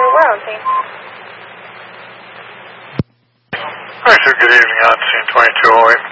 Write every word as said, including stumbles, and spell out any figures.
We're on scene. Hi, sir. Good evening. On scene twenty-two oh eight.